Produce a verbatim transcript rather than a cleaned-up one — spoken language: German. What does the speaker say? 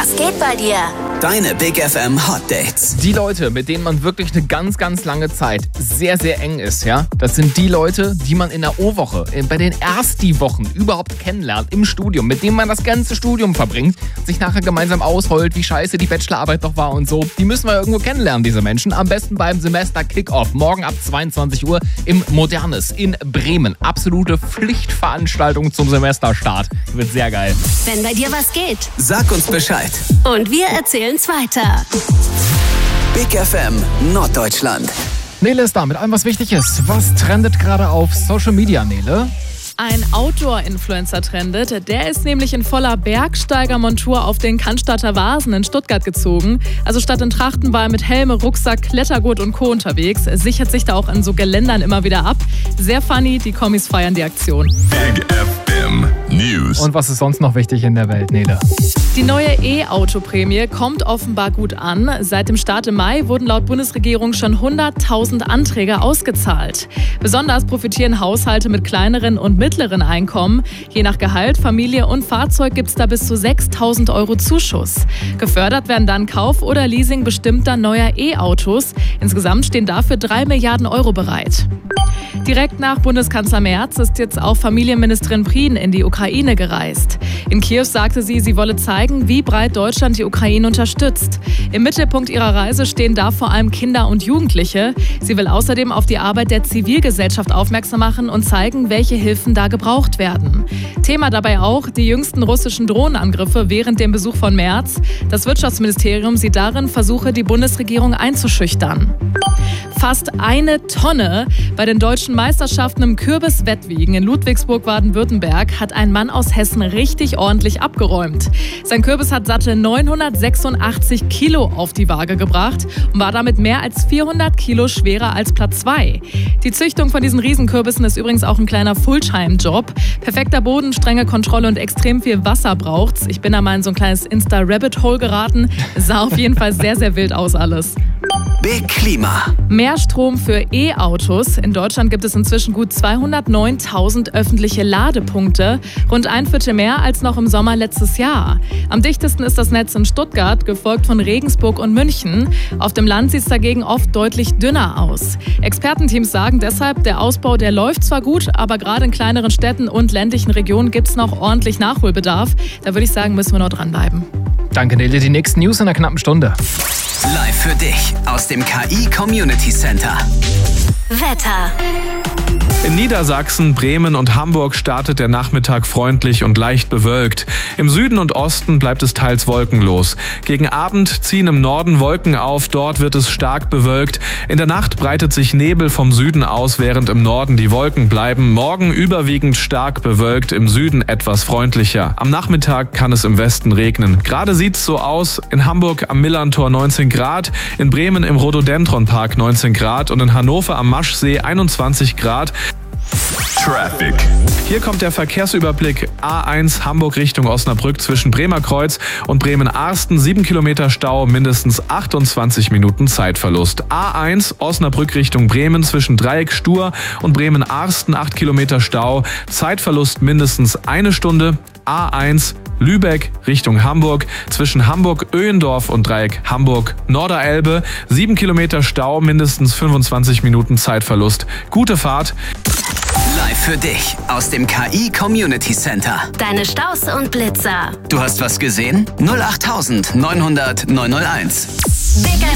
Was geht bei dir? Deine Big F M Hot Dates. Die Leute, mit denen man wirklich eine ganz, ganz lange Zeit sehr, sehr eng ist, ja, das sind die Leute, die man in der O-Woche, bei den Ersti-Wochen überhaupt kennenlernt, im Studium, mit denen man das ganze Studium verbringt, sich nachher gemeinsam ausheult, wie scheiße die Bachelorarbeit doch war und so. Die müssen wir irgendwo kennenlernen, diese Menschen. Am besten beim Semester-Kick-Off, morgen ab zweiundzwanzig Uhr im Modernes in Bremen. Absolute Pflichtveranstaltung zum Semesterstart. Wird sehr geil. Wenn bei dir was geht. Sag uns Bescheid. Und wir erzählen's weiter. Big F M Norddeutschland. Nele ist da mit allem, was wichtig ist. Was trendet gerade auf Social Media, Nele? Ein Outdoor-Influencer trendet. Der ist nämlich in voller Bergsteigermontur auf den Cannstatter Vasen in Stuttgart gezogen. Also statt in Trachten war er mit Helme, Rucksack, Klettergurt und Co. unterwegs. Er sichert sich da auch an so Geländern immer wieder ab. Sehr funny, die Kommis feiern die Aktion. Big F M News. Und was ist sonst noch wichtig in der Welt, Nele? Die neue E-Auto-Prämie kommt offenbar gut an. Seit dem Start im Mai wurden laut Bundesregierung schon hunderttausend Anträge ausgezahlt. Besonders profitieren Haushalte mit kleineren und mittleren Einkommen. Je nach Gehalt, Familie und Fahrzeug gibt es da bis zu sechstausend Euro Zuschuss. Gefördert werden dann Kauf oder Leasing bestimmter neuer E-Autos. Insgesamt stehen dafür drei Milliarden Euro bereit. Direkt nach Bundeskanzler Merz ist jetzt auch Familienministerin Prien in die Ukraine gereist. In Kiew sagte sie, sie wolle zeigen, wie breit Deutschland die Ukraine unterstützt. Im Mittelpunkt ihrer Reise stehen da vor allem Kinder und Jugendliche. Sie will außerdem auf die Arbeit der Zivilgesellschaft aufmerksam machen und zeigen, welche Hilfen da gebraucht werden. Thema dabei auch die jüngsten russischen Drohnenangriffe während dem Besuch von Merz. Das Wirtschaftsministerium sieht darin Versuche, die Bundesregierung einzuschüchtern. Fast eine Tonne. Bei den deutschen Meisterschaften im Kürbiswettwiegen in Ludwigsburg, Baden-Württemberg, hat ein Mann aus Hessen richtig ordentlich abgeräumt. Sein Kürbis hat satte neunhundertsechsundachtzig Kilo auf die Waage gebracht und war damit mehr als vierhundert Kilo schwerer als Platz zwei. Die Züchtung von diesen Riesenkürbissen ist übrigens auch ein kleiner Fulltime-Job. Perfekter Boden, strenge Kontrolle und extrem viel Wasser braucht's. Ich bin da mal in so ein kleines Insta-Rabbit-Hole geraten. Sah auf jeden Fall sehr, sehr wild aus alles. Big Klima. Mehr Strom für E-Autos. In Deutschland gibt es inzwischen gut zweihundertneuntausend öffentliche Ladepunkte. Rund ein Viertel mehr als noch im Sommer letztes Jahr. Am dichtesten ist das Netz in Stuttgart, gefolgt von Regensburg und München. Auf dem Land sieht es dagegen oft deutlich dünner aus. Expertenteams sagen deshalb, der Ausbau, der läuft zwar gut, aber gerade in kleineren Städten und ländlichen Regionen gibt es noch ordentlich Nachholbedarf. Da würde ich sagen, müssen wir noch dranbleiben. Danke, Nele. Die nächsten News in einer knappen Stunde. Live für dich aus dem K I Community Center. Wetter. In Niedersachsen, Bremen und Hamburg startet der Nachmittag freundlich und leicht bewölkt. Im Süden und Osten bleibt es teils wolkenlos. Gegen Abend ziehen im Norden Wolken auf, dort wird es stark bewölkt. In der Nacht breitet sich Nebel vom Süden aus, während im Norden die Wolken bleiben. Morgen überwiegend stark bewölkt, im Süden etwas freundlicher. Am Nachmittag kann es im Westen regnen. Gerade sieht's so aus: in Hamburg am Millantor neunzehn Grad, in Bremen im Rhododendron-Park neunzehn Grad und in Hannover am Maschsee einundzwanzig Grad. Traffic. Hier kommt der Verkehrsüberblick. A eins Hamburg Richtung Osnabrück zwischen Bremerkreuz und Bremen-Arsten. sieben Kilometer Stau, mindestens achtundzwanzig Minuten Zeitverlust. A eins Osnabrück Richtung Bremen zwischen Dreieck Stur und Bremen-Arsten. acht Kilometer Stau, Zeitverlust mindestens eine Stunde. A eins Lübeck Richtung Hamburg zwischen Hamburg-Öhendorf und Dreieck Hamburg-Norderelbe. sieben Kilometer Stau, mindestens fünfundzwanzig Minuten Zeitverlust. Gute Fahrt. Live für dich aus dem K I Community Center. Deine Staus und Blitzer. Du hast was gesehen? null acht neunhundert neunhunderteins. Big F